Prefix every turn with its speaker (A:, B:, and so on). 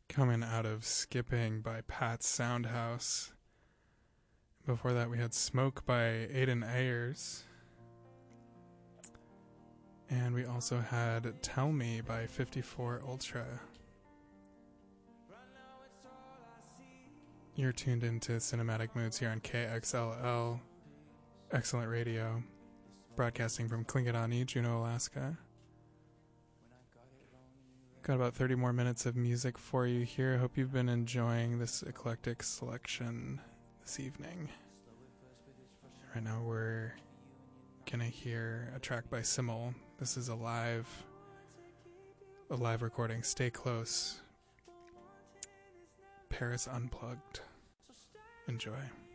A: Coming out of Skipping by Pat's Soundhouse. Before that, we had Smoke by Aiden Ayers. And we also had Tell Me by 54 Ultra. You're tuned into Cinematic Moods here on KXLL, Excellent Radio, broadcasting from Klingadani, Juneau, Alaska. Got about 30 more minutes of music for you here. I hope you've been enjoying this eclectic selection this evening. Right now we're gonna hear a track by Simmel. This is a live recording. Stay close. Paris Unplugged. Enjoy.